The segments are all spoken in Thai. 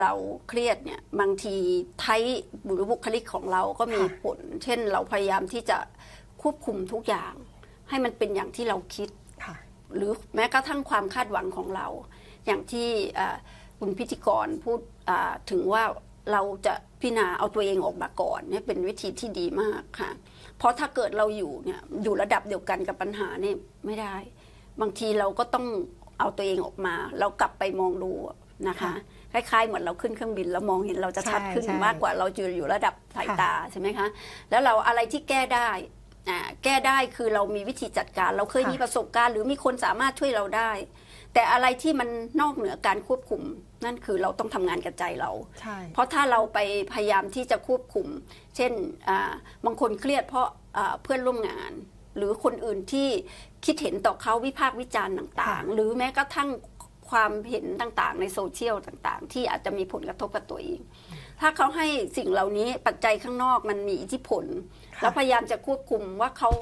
เราเครียดเนี่ยบางทีไทป์หรือบุคลิกของเราก็มีผลเช่นเราพยายามที่จะควบคุมทุกอย่างให้มันเป็นอย่างที่เราคิดหรือแม้กระทั่งความคาดหวังของเราอย่างที่คุณพิธีกรพูดถึงว่าเราจะพิจารณาเอาตัวเองออกมาก่อนเนี่ยเป็นวิธีที่ดีมากค่ะเพราะถ้าเกิดเราอยู่ระดับเดียวกันกับปัญหานี่ไม่ได้บางทีเราก็ต้องเอาตัวเองออกมาเรากลับไปมองดูนะคะคล้ายๆเหมือนเราขึ้นเครื่องบินแล้วมองเห็นเราจะชัดขึ้นมากกว่าเราอยู่ระดับสายตาใช่ไหมคะแล้วเราอะไรที่แก้ได้คือเรามีวิธีจัดการเราเคยมีประสบการณ์หรือมีคนสามารถช่วยเราได้แต่อะไรที่มันนอกเหนือการควบคุมนั่นคือเราต้องทำงานกับใจเราเพราะถ้าเราไปพยายามที่จะควบคุมเช่นบางคนเครียดเพราะเพื่อนร่วมงานหรือคนอื่นที่คิดเห็นต่อเขาวิพากษ์วิจารณ์ต่างๆหรือแม้กระทั่งความเห็นต่างๆในโซเชียลต่างๆที่อาจจะมีผลกระทบกับตัวเองถ้าเขาให้สิ่งเหล่านี้ปัจจัยข้างนอกมันมีอิทธิพลแล้วพยายามจะควบคุมว่าเขา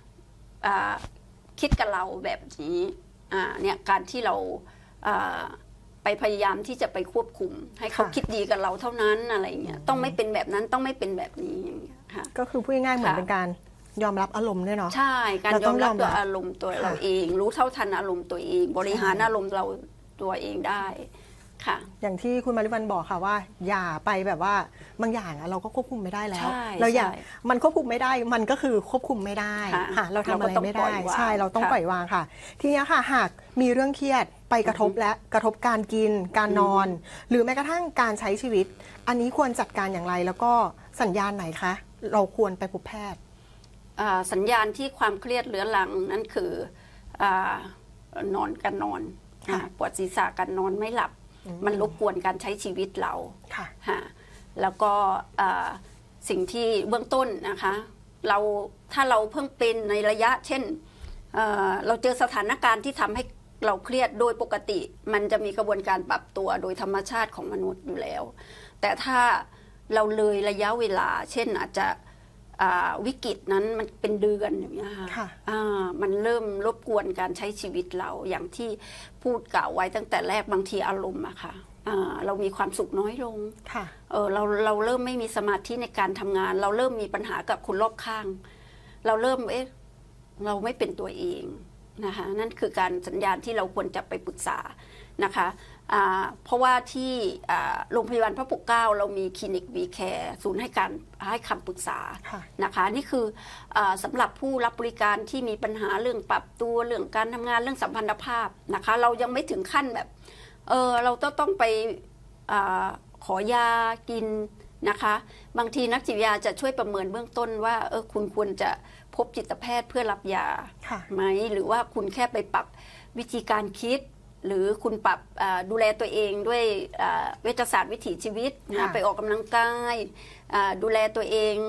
คิดกับเราแบบนี้เนี่ยการที่เราไปพยายามที่จะไปควบคุมให้เขาคิดดีกับเราเท่านั้นอะไรเงี้ยต้องไม่เป็นแบบนั้นต้องไม่เป็นแบบนี้อย่างเงี้ยค่ะก็คือพูดง่ายๆเหมือนเป็นการยอมรับอารมณ์ด้วยเนาะใช่การยอมรับตัวอารมณ์ตัวเราเองรู้เท่าทันอารมณ์ตัวเองบริหารอารมณ์เราตัวเองได้ค่ะอย่างที่คุณมาริวันบอกค่ะว่าอย่าไปแบบว่าบางอย่างเราก็ควบคุมไม่ได้แล้วเราอย่ามันควบคุมไม่ได้มันก็คือควบคุมไม่ได้ค่ะเราทำอะไรไม่ได้ใช่เราต้องปล่อยวางค่ะทีนี้ค่ะหากมีเรื่องเครียดไปกระทบและกระทบการกินการนอนหรือแม้กระทั่งการใช้ชีวิตอันนี้ควรจัดการอย่างไรแล้วก็สัญญาณไหนคะเราควรไปพบแพทย์สัญญาณที่ความเครียดเรื้อรังนั่นคือนอนการนอนปวดศีรษะการนอนไม่หลับมันรบกวนการใช้ชีวิตเราแล้วก็สิ่งที่เบื้องต้นนะคะถ้าเราเพิ่งเป็นในระยะเช่นเราเจอสถานการณ์ที่ทำให้เราเครียดโดยปกติมันจะมีกระบวนการปรับตัวโดยธรรมชาติของมนุษย์อยู่แล้วแต่ถ้าเราเลยระยะเวลาเช่นอาจจะวิกฤตนั้นมันเป็นเดือนอย่างเงี้ยค่ะมันเริ่มรบกวนการใช้ชีวิตเราอย่างที่พูดกล่าวไว้ตั้งแต่แรกบางทีอารมณ์อะค่ะเรามีความสุขน้อยลงเราเริ่มไม่มีสมาธิในการทำงานเราเริ่มมีปัญหากับคนรอบข้างเราเริ่มเราไม่เป็นตัวเองนะคะนั่นคือการสัญญาณที่เราควรจะไปปรึกษานะคะเพราะว่าที่โรงพยาบาลพระปกเกล้าเรามีคลินิกวีแคร์ศูนย์ให้คำปรึกษานะคะนี่คือสำหรับผู้รับบริการที่มีปัญหาเรื่องปรับตัวเรื่องการทำงานเรื่องสัมพันธภาพนะคะเรายังไม่ถึงขั้นแบบเราต้องไปขอยากินนะคะบางทีนักจิตวิทยาจะช่วยประเมินเบื้องต้นว่าคุณควรจะพบจิตแพทย์เพื่อรับยาไหมหรือว่าคุณแค่ไปปรับวิธีการคิดหรือคุณปรับดูแลตัวเองด้วยเวชศาสตร์วิถีชีวิตนะไปออกกำลังกายดูแลตัวเอง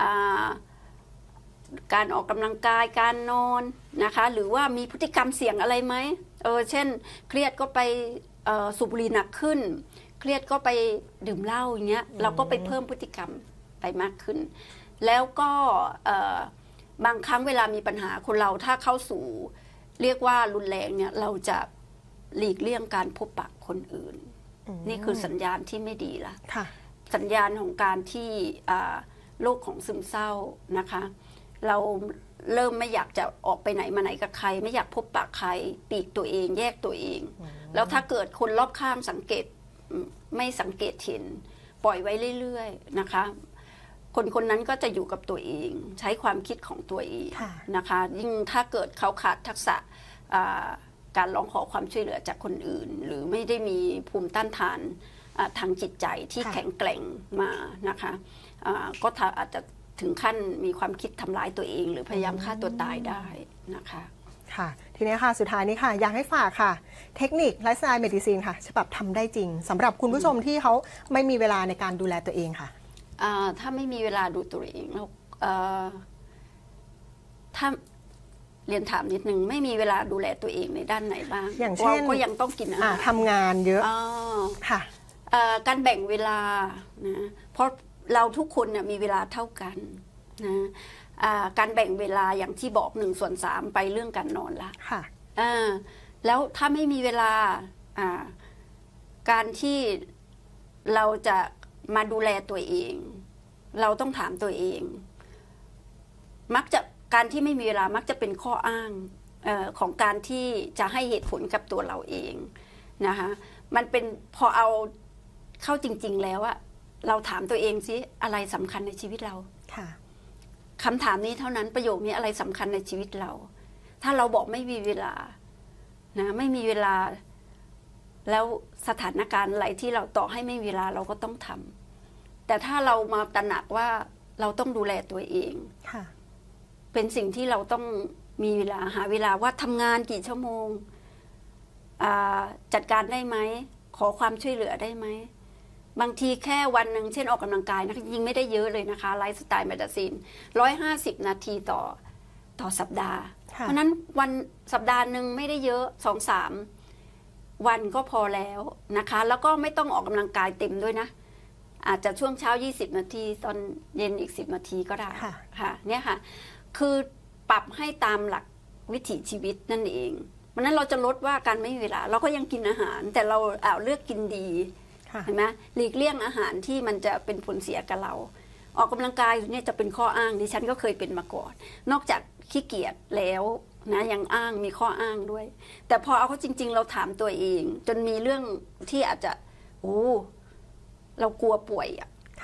การออกกำลังกายการนอนนะคะหรือว่ามีพฤติกรรมเสี่ยงอะไรไหมเช่นเครียดก็ไปสูบบุหรี่หนักขึ้นเครียดก็ไปดื่มเหล้าอย่างเงี้ยเราก็ไปเพิ่มพฤติกรรมไปมากขึ้นแล้วก็บางครั้งเวลามีปัญหาคนเราถ้าเข้าสู่เรียกว่ารุนแรงเนี่ยเราจะหลีกเลี่ยงการพบปะคนอื่นนี่คือสัญญาณที่ไม่ดีละสัญญาณของการที่โรคของซึมเศร้านะคะเราเริ่มไม่อยากจะออกไปไหนมาไหนกับใครไม่อยากพบปะใครปีกตัวเองแยกตัวเองแล้วถ้าเกิดคนรอบข้างไม่สังเกตเห็นปล่อยไว้เรื่อยๆนะคะคนนั้นก็จะอยู่กับตัวเองใช้ความคิดของตัวเองนะคะยิ่งถ้าเกิดเขาขาดทักษะการร้องขอความช่วยเหลือจากคนอื่นหรือไม่ได้มีภูมิต้านทานทางจิตใจที่แข็งแกร่งมานะคะก็อาจจะถึงขั้นมีความคิดทำร้ายตัวเองหรือพยายามฆ่าตัวตายได้นะคะค่ะทีนี้ค่ะสุดท้ายนี้ค่ะอยากให้ฝากค่ะเทคนิคไลฟ์สไตล์เมดิซินค่ะฉบับทำได้จริงสำหรับคุณผู้ชมที่เขาไม่มีเวลาในการดูแลตัวเองค่ะถ้าไม่มีเวลาดูตัวเองแล้วถ้าเรียนถามนิดนึงไม่มีเวลาดูแลตัวเองในด้านไหนบ้างอย่างเช่นก็ยังต้องกินอาหารทำงานเยอะค่ะการแบ่งเวลานะเพราะเราทุกคนเนี่ยมีเวลาเท่ากันนะการแบ่งเวลาอย่างที่บอก1/3ไปเรื่องการนอนละค่ะแล้วถ้าไม่มีเวลาการที่เราจะมาดูแลตัวเอง เราต้องถามตัวเอง มักจะการที่ไม่มีเวลามักจะเป็นข้ออ้างของการที่จะให้เหตุผลกับตัวเราเองนะคะมันเป็นพอเอาเข้าจริงๆแล้วอะเราถามตัวเองสิอะไรสำคัญในชีวิตเราคำถามนี้เท่านั้นประโยคนี้อะไรสำคัญในชีวิตเรา ถ้าเราบอกไม่มีเวลานะไม่มีเวลาแล้วสถานการณ์อะไรที่เราต่อให้ไม่มีเวลาเราก็ต้องทำแต่ถ้าเรามาตระหนักว่าเราต้องดูแลตัวเองเป็นสิ่งที่เราต้องมีเวลาหาเวลาว่าทำงานกี่ชั่วโมงจัดการได้ไหมขอความช่วยเหลือได้ไหมบางทีแค่วันหนึ่งเช่นออกกำลังกายนะคะยิ่งไม่ได้เยอะเลยนะคะไลฟ์สไตล์แมกกาซีน150 นาทีต่อสัปดาห์เพราะนั้นวันสัปดาห์หนึ่งไม่ได้เยอะ 2-3 วันก็พอแล้วนะคะแล้วก็ไม่ต้องออกกำลังกายเต็มด้วยนะอาจจะช่วงเช้า20 นาทีตอนเย็นอีก10 นาทีก็ได้ค่ะเนี่ยค่ะคือปรับให้ตามหลักวิถีชีวิตนั่นเองเพราะนั้นเราจะลดว่าการไม่มีเวลาเราก็ยังกินอาหารแต่เราเลือกกินดีเห็นไหมหลีกเลี่ยงอาหารที่มันจะเป็นผลเสียกับเราออกกำลังกายเนี่ยจะเป็นข้ออ้างดิฉันก็เคยเป็นมาก่อนนอกจากขี้เกียจแล้วนะยังอ้างมีข้ออ้างด้วยแต่พอเอาเข้าจริงๆเราถามตัวเองจนมีเรื่องที่อาจจะเรากลัวป่วย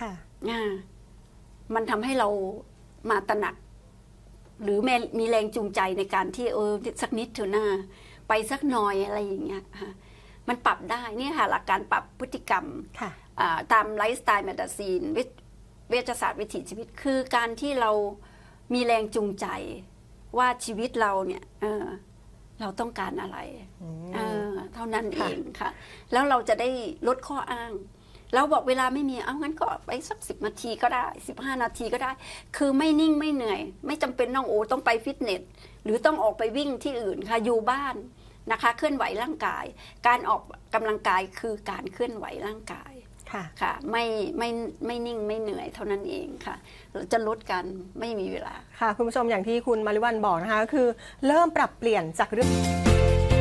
มันทำให้เรามาตระหนักหรือมีแรงจูงใจในการที่สักนิดเถอะหน้าไปสักหน่อยอะไรอย่างเงี้ยมันปรับได้นี่ค่ะหลักการปรับพฤติกรรมตามไลฟ์สไตล์แมกกาซีนเวชศาสตร์วิถีชีวิตคือการที่เรามีแรงจูงใจว่าชีวิตเราเนี่ยเราต้องการอะไรเท่านั้นเองค่ะแล้วเราจะได้ลดข้ออ้างเราบอกเวลาไม่มีงั้นก็ไปสัก10 นาทีก็ได้15 นาทีก็ได้คือไม่นิ่งไม่เหนื่อยไม่จำเป็นต้องไปฟิตเนสหรือต้องออกไปวิ่งที่อื่นค่ะอยู่บ้านนะคะเคลื่อนไหวร่างกายการออกกำลังกายคือการเคลื่อนไหวร่างกายค่ะไม่นิ่งไม่เหนื่อยเท่านั้นเองค่ะเราจะลดกันไม่มีเวลาค่ะคุณผู้ชมอย่างที่คุณมาริวันบอกนะคะคือเริ่มปรับเปลี่ยนจากเรื่อง